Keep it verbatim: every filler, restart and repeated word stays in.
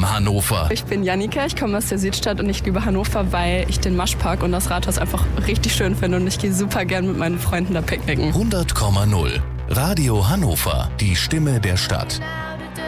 Leben Hannover. Ich bin Jannika, ich komme aus der Südstadt und ich liebe Hannover, weil ich den Maschpark und das Rathaus einfach richtig schön finde und ich gehe super gern mit meinen Freunden da picknicken. hundert Komma null Radio Hannover, die Stimme der Stadt.